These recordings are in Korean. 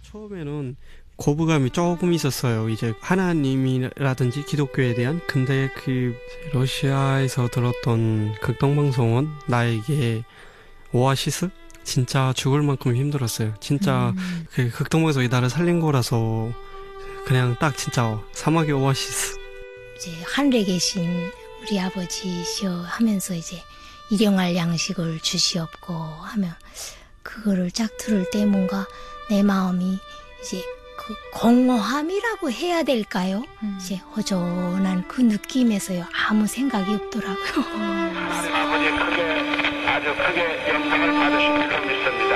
처음에는 거부감이 조금 있었어요. 이제 하나님이라든지 기독교에 대한. 근데 그 러시아에서 들었던 극동방송은 나에게 오아시스? 진짜 죽을 만큼 힘들었어요. 진짜 그 극동방송이 나를 살린 거라서 그냥 딱 진짜 사막의 오아시스. 이제 하늘에 계신 우리 아버지시여 하면서 이제 일용할 양식을 주시옵고 하면 그거를 쫙 들을 때 뭔가 내 마음이 이제 그 공허함이라고 해야 될까요? 이제 허전한 그 느낌에서요 아무 생각이 없더라고요. 아버지 아주 크게 영광을 받으실 줄 믿습니다.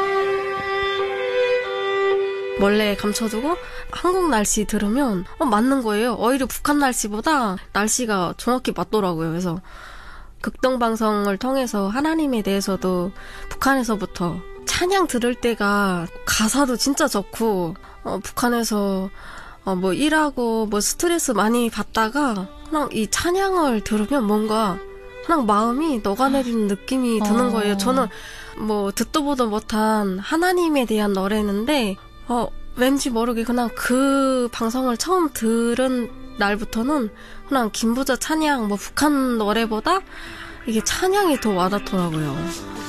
몰래 감춰두고 한국 날씨 들으면 맞는 거예요. 오히려 북한 날씨보다 날씨가 정확히 맞더라고요. 그래서 극동방송을 통해서 하나님에 대해서도 북한에서부터 찬양 들을 때가 가사도 진짜 좋고 북한에서 뭐 일하고 뭐 스트레스 많이 받다가 그냥 이 찬양을 들으면 뭔가 그냥 마음이 녹아내리는 느낌이 드는 거예요. 저는 뭐 듣도 보도 못한 하나님에 대한 노래는데 왠지 모르게 그냥 그 방송을 처음 들은 날부터는 그냥 김부자 찬양, 뭐 북한 노래보다 이게 찬양이 더 와닿더라고요.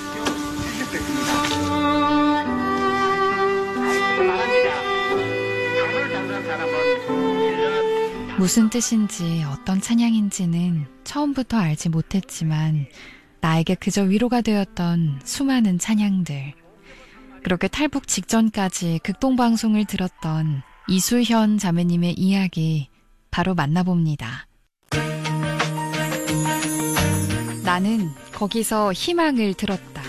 무슨 뜻인지 어떤 찬양인지는 처음부터 알지 못했지만 나에게 그저 위로가 되었던 수많은 찬양들. 그렇게 탈북 직전까지 극동방송을 들었던 이수현 자매님의 이야기 바로 만나봅니다. 나는 거기서 희망을 들었다.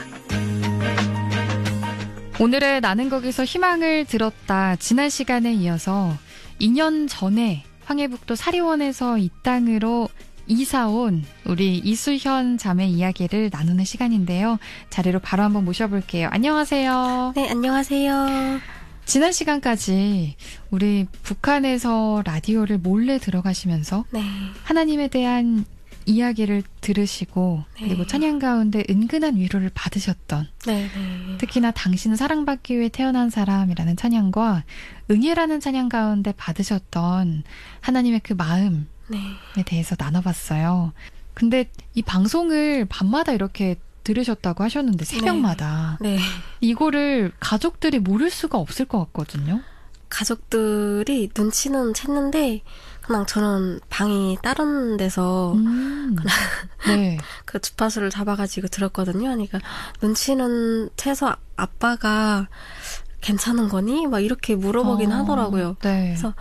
오늘의 나는 거기서 희망을 들었다. 지난 시간에 이어서 2년 전에 황해북도 사리원에서 이 땅으로 이사온 우리 이수현 자매 이야기를 나누는 시간인데요. 자리로 바로 한번 모셔볼게요. 안녕하세요. 네, 안녕하세요. 지난 시간까지 우리 북한에서 라디오를 몰래 들어가시면서 네. 하나님에 대한 이야기를 들으시고 네. 그리고 찬양 가운데 은근한 위로를 받으셨던 네. 특히나 당신은 사랑받기 위해 태어난 사람이라는 찬양과 응애라는 찬양 가운데 받으셨던 하나님의 그 마음에 대해서 나눠봤어요. 근데 이 방송을 밤마다 이렇게 들으셨다고 하셨는데 새벽마다 네. 이거를 가족들이 모를 수가 없을 것 같거든요. 가족들이 눈치는 챘는데 그냥 저는 방이 다른 데서 네. 그 주파수를 잡아가지고 들었거든요. 그러니까 눈치는 채서 아빠가 괜찮은 거니? 막 이렇게 물어보긴 하더라고요. 네. 그래서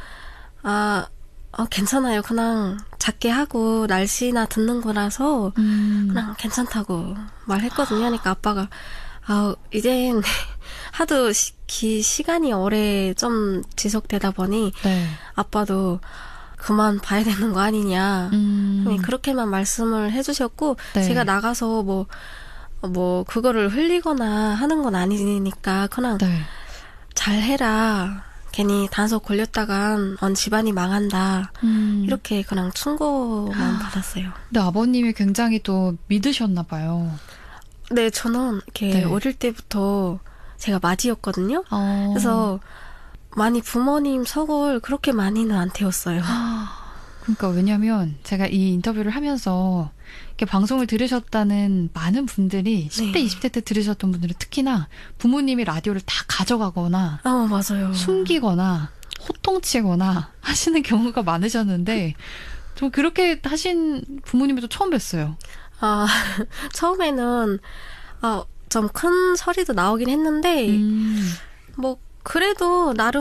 괜찮아요. 그냥 작게 하고 날씨나 듣는 거라서 그냥 괜찮다고 말했거든요. 그러니까 아빠가 이젠 하도 시간이 오래 좀 지속되다 보니 네. 아빠도 그만 봐야 되는 거 아니냐. 그렇게만 말씀을 해주셨고 네. 제가 나가서 뭐 그거를 흘리거나 하는 건 아니니까 그냥 네. 잘해라. 괜히 단속 걸렸다간 집안이 망한다. 이렇게 그냥 충고만 받았어요. 근데 아버님이 굉장히 또 믿으셨나 봐요. 네, 저는 이렇게 네. 어릴 때부터 제가 맞이였거든요. 어. 그래서 많이 부모님 속을 그렇게 많이는 안 태웠어요. 그러니까 왜냐면 제가 이 인터뷰를 하면서 이렇게 방송을 들으셨다는 많은 분들이 10대, 20대 때 들으셨던 분들은 특히나 부모님이 라디오를 다 가져가거나 맞아요. 숨기거나 호통치거나 하시는 경우가 많으셨는데 저 그렇게 하신 부모님도 처음 뵀어요. 처음에는 좀 큰 소리도 나오긴 했는데 뭐 그래도 나름